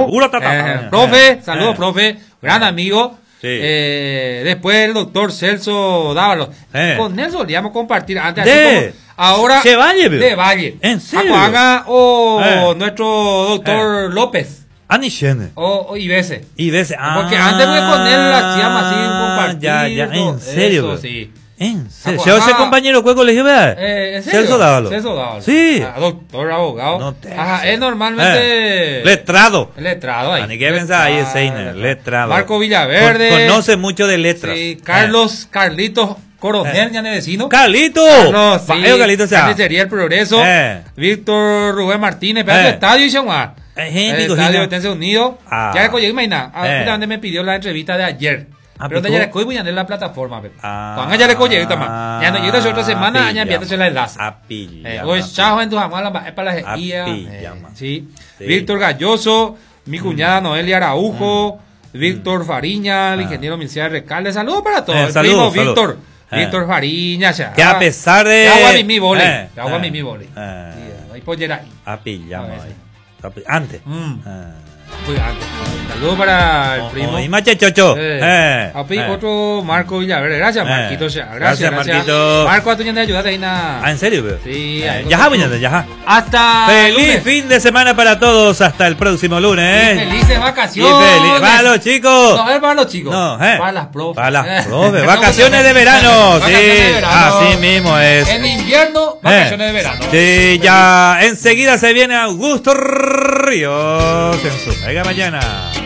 Puro tata. Profe, saludos, profe. Gran amigo. Sí. Después el doctor Celso Dávalos. Con él solíamos compartir antes. De Así como ahora. de Valle, De Valle. ¿En serio? Acuaga o nuestro doctor López. Anishene. O Ibese. Y ves, Porque antes con él hacíamos así un compartir. Ya, en serio. Eso, sí. En serio. Acuaga. ¿Se ese compañero de colegio, verdad? ¿En serio? Celso Dávalos. Celso Dávalos. Sí. Doctor, abogado. No te Ajá, es normalmente. Letrado. Letrado ahí. Ni que pensar ahí es Seiner, letrado. Marco Villaverde. Conoce mucho de letras. Sí, Carlitos Coronel, ya vecino. ¡Carlito! Carlos, sí. Carlito, sea. Carnicería El Progreso. Víctor Rubén Martínez, pedazo de estadio y Changua. El estadio de Estados Unidos. Ya le cogí, imagina. Donde me pidió la entrevista de ayer. Pero ya le cogí, en la plataforma. Cuando ya le cogí, ya no llega otra semana, ya enviándose la enlace. Hoy chao en tu jamás para la guía. Sí. Víctor Galloso, mi cuñada Noelia Araujo, Víctor Fariña, el ingeniero Milcial Recalde. Saludos para todos. Saludos, Víctor. Víctor Fariña, ya. Que a pesar de. Agua Mimi Vole. Agua Mimi Vole. Ahí pollera ahí. Antes. Fue antes. Saludos para el primo. Y machechocho. Otro Marco Villaverde. Gracias, Marquito. Gracias, Marquito. Marco, a tu de ayuda ahí nada. ¿En serio, bro? Sí. Ya. Hasta. Feliz fin de semana para todos. Hasta el próximo lunes. Y felices vacaciones. Para los chicos. No, es para los chicos. No, para las profes. Para las profes. Vacaciones de verano. Sí. Así mismo es. En invierno, vacaciones de verano. Sí, ya. Enseguida se viene Augusto Ríos en su Mega Mañana.